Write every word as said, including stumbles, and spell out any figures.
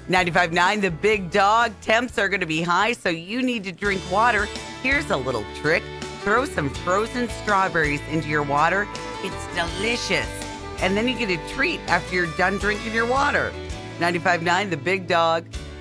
ninety-five point nine, the big dog. Temps are going to be high, so you need to drink water. Here's a little trick. Throw some frozen strawberries into your water. It's delicious. And then you get a treat after you're done drinking your water. ninety-five point nine, the big dog.